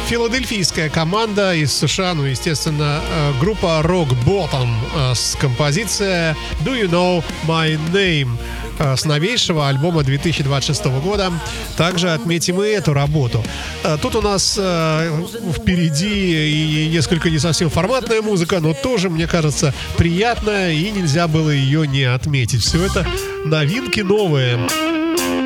Филадельфийская команда из США, ну, естественно, группа Rock Bottom с композицией Do You Know My Name с новейшего альбома 2026 года. Также отметим и эту работу. Тут у нас впереди и несколько не совсем форматная музыка, но тоже, мне кажется, приятная, и нельзя было ее не отметить. Все это новинки новые.